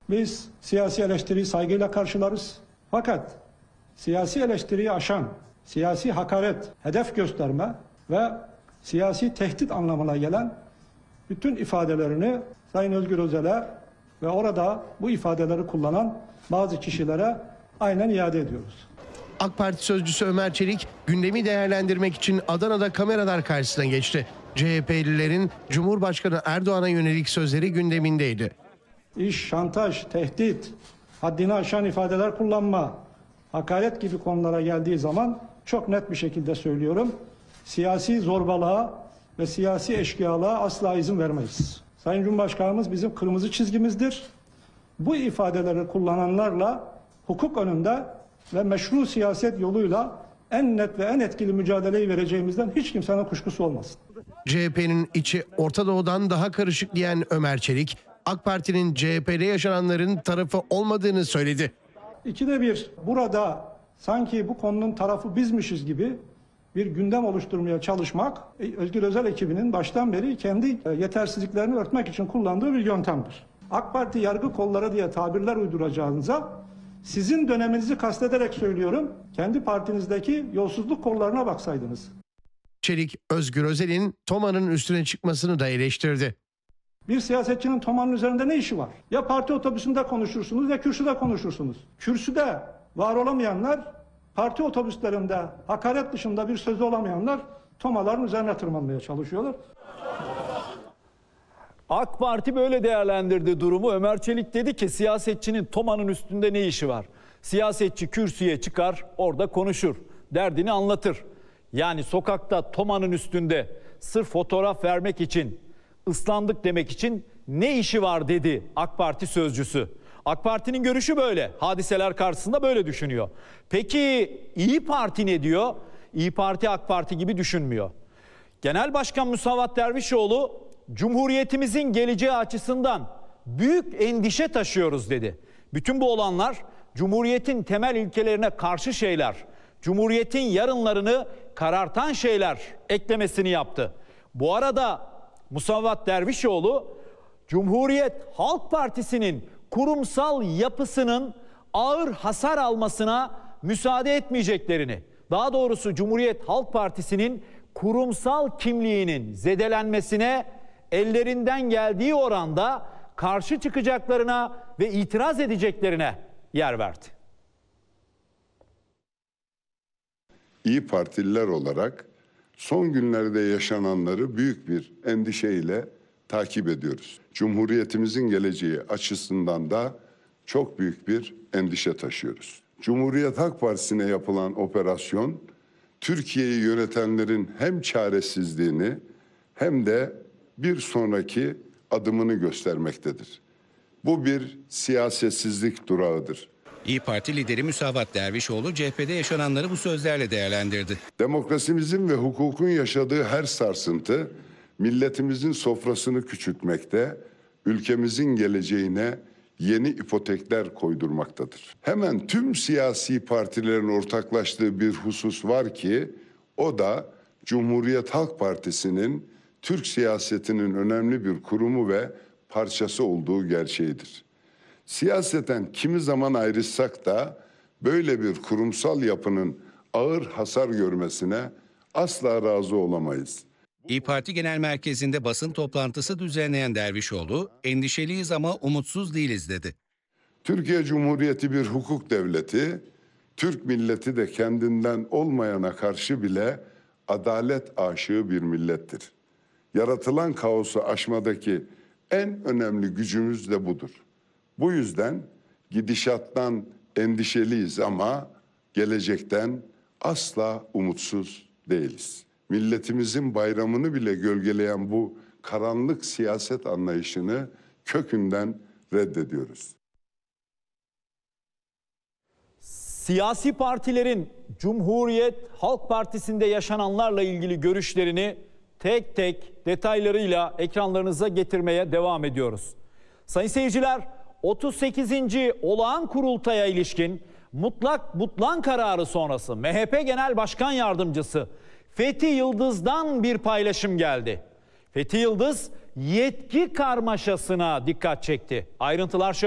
Biz siyasi eleştiriyi saygıyla karşılarız. Fakat siyasi eleştiriyi aşan, siyasi hakaret, hedef gösterme ve siyasi tehdit anlamına gelen bütün ifadelerini Sayın Özgür Özel'e ve orada bu ifadeleri kullanan bazı kişilere aynen iade ediyoruz. AK Parti sözcüsü Ömer Çelik gündemi değerlendirmek için Adana'da kameralar karşısına geçti. CHP'lilerin Cumhurbaşkanı Erdoğan'a yönelik sözleri gündemindeydi. İş, şantaj, tehdit, haddini aşan ifadeler kullanma, hakaret gibi konulara geldiği zaman çok net bir şekilde söylüyorum. Siyasi zorbalığa ve siyasi eşkıyalığa asla izin vermeyiz. Sayın Cumhurbaşkanımız bizim kırmızı çizgimizdir. Bu ifadeleri kullananlarla hukuk önünde ve meşru siyaset yoluyla en net ve en etkili mücadeleyi vereceğimizden hiç kimsenin kuşkusu olmasın. CHP'nin içi Orta Doğu'dan daha karışık diyen Ömer Çelik, AK Parti'nin CHP'de yaşananların tarafı olmadığını söyledi. İkide bir burada sanki bu konunun tarafı bizmişiz gibi bir gündem oluşturmaya çalışmak Özgür Özel ekibinin baştan beri kendi yetersizliklerini örtmek için kullandığı bir yöntemdir. AK Parti yargı kolları diye tabirler uyduracağınıza sizin döneminizi kastederek söylüyorum, kendi partinizdeki yolsuzluk kollarına baksaydınız. Çelik, Özgür Özel'in TOMA'nın üstüne çıkmasını da eleştirdi. Bir siyasetçinin TOMA'nın üzerinde ne işi var? Ya parti otobüsünde konuşursunuz ya kürsüde konuşursunuz. Kürsüde var olamayanlar, parti otobüslerinde hakaret dışında bir sözü olamayanlar TOMA'ların üzerine tırmanmaya çalışıyorlar. AK Parti böyle değerlendirdi durumu. Ömer Çelik dedi ki siyasetçinin TOMA'nın üstünde ne işi var? Siyasetçi kürsüye çıkar, orada konuşur, derdini anlatır. Yani sokakta TOMA'nın üstünde sırf fotoğraf vermek için, ıslandık demek için ne işi var dedi AK Parti sözcüsü. AK Parti'nin görüşü böyle. Hadiseler karşısında böyle düşünüyor. Peki İyi Parti ne diyor? İyi Parti AK Parti gibi düşünmüyor. Genel Başkan Musavat Dervişoğlu, Cumhuriyetimizin geleceği açısından büyük endişe taşıyoruz dedi. Bütün bu olanlar Cumhuriyetin temel ilkelerine karşı şeyler, Cumhuriyetin yarınlarını karartan şeyler eklemesini yaptı. Bu arada Musavat Dervişoğlu, Cumhuriyet Halk Partisi'nin kurumsal yapısının ağır hasar almasına müsaade etmeyeceklerini, daha doğrusu Cumhuriyet Halk Partisi'nin kurumsal kimliğinin zedelenmesine ellerinden geldiği oranda karşı çıkacaklarına ve itiraz edeceklerine yer verdi. İyi Partililer olarak son günlerde yaşananları büyük bir endişeyle takip ediyoruz. Cumhuriyetimizin geleceği açısından da çok büyük bir endişe taşıyoruz. Cumhuriyet Halk Partisi'ne yapılan operasyon, Türkiye'yi yönetenlerin hem çaresizliğini hem de bir sonraki adımını göstermektedir. Bu bir siyasetsizlik durağıdır. İyi Parti lideri Musavat Dervişoğlu CHP'de yaşananları bu sözlerle değerlendirdi. Demokrasimizin ve hukukun yaşadığı her sarsıntı milletimizin sofrasını küçültmekte, ülkemizin geleceğine yeni ipotekler koydurmaktadır. Hemen tüm siyasi partilerin ortaklaştığı bir husus var ki o da Cumhuriyet Halk Partisi'nin Türk siyasetinin önemli bir kurumu ve parçası olduğu gerçeğidir. Siyaseten kimi zaman ayrışsak da böyle bir kurumsal yapının ağır hasar görmesine asla razı olamayız. İyi Parti Genel Merkezi'nde basın toplantısı düzenleyen Dervişoğlu, endişeliyiz ama umutsuz değiliz dedi. Türkiye Cumhuriyeti bir hukuk devleti, Türk milleti de kendinden olmayana karşı bile adalet aşığı bir millettir. Yaratılan kaosu aşmadaki en önemli gücümüz de budur. Bu yüzden gidişattan endişeliyiz ama gelecekten asla umutsuz değiliz. Milletimizin bayramını bile gölgeleyen bu karanlık siyaset anlayışını kökünden reddediyoruz. Siyasi partilerin Cumhuriyet Halk Partisi'nde yaşananlarla ilgili görüşlerini tek tek detaylarıyla ekranlarınıza getirmeye devam ediyoruz. Sayın seyirciler, 38. Olağan Kurultay'a ilişkin mutlak butlan kararı sonrası MHP Genel Başkan Yardımcısı Fethi Yıldız'dan bir paylaşım geldi. Fethi Yıldız yetki karmaşasına dikkat çekti. Ayrıntılar şöyle.